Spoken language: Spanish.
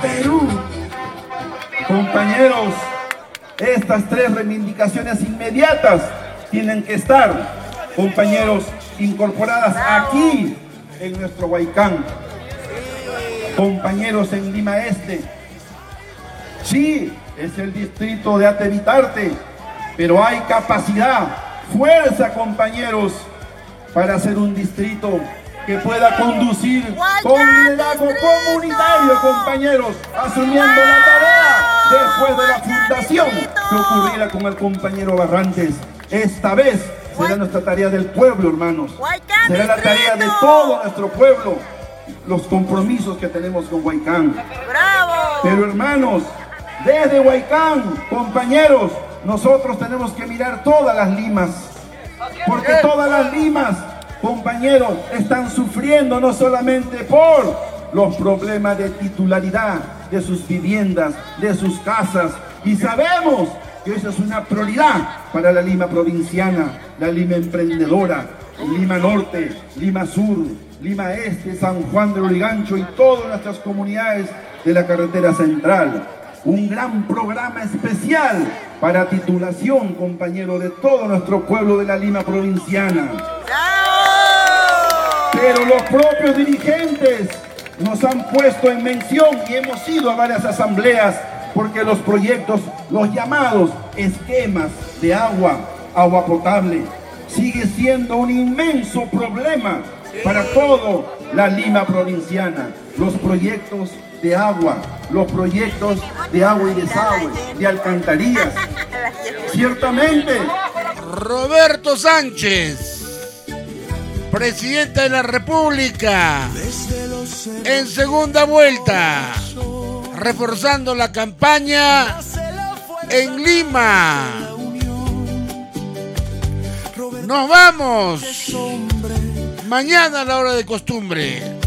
Perú. Compañeros, estas tres reivindicaciones inmediatas tienen que estar, compañeros, incorporadas aquí en nuestro Huaycán. Compañeros, en Lima Este, sí, es el distrito de Atevitarte, pero hay capacidad, fuerza, compañeros, para hacer un distrito que pueda conducir con liderazgo comunitario, compañeros, asumiendo la tarea después de la fundación que ocurriera con el compañero Barrantes. Esta vez será nuestra tarea del pueblo, hermanos. Será la tarea de todo nuestro pueblo, los compromisos que tenemos con Huaycán. Pero, hermanos, desde Huaycán, compañeros, nosotros tenemos que mirar todas las Limas, porque todas las Limas, compañeros, están sufriendo no solamente por los problemas de titularidad de sus viviendas, de sus casas, y sabemos que eso es una prioridad para la Lima provinciana, la Lima emprendedora, Lima Norte, Lima Sur, Lima Este, San Juan de Lurigancho y todas nuestras comunidades de la carretera central. Un gran programa especial para titulación, compañero, de todo nuestro pueblo de la Lima provinciana. Pero los propios dirigentes nos han puesto en mención y hemos ido a varias asambleas porque los proyectos, los llamados esquemas de agua potable, sigue siendo un inmenso problema para toda la Lima provinciana. Los proyectos de agua, los proyectos de agua y desagüe, de alcantarillas. Ciertamente. Roberto Sánchez, presidente de la República, en segunda vuelta, reforzando la campaña en Lima. Nos vamos mañana a la hora de costumbre.